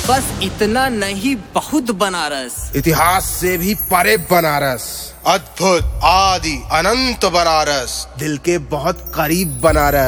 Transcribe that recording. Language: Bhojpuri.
बस इतना नहीं, बहुत बनारस। इतिहास से भी परे बनारस, अद्भुत आदि अनंत बनारस, दिल के बहुत करीब बनारस।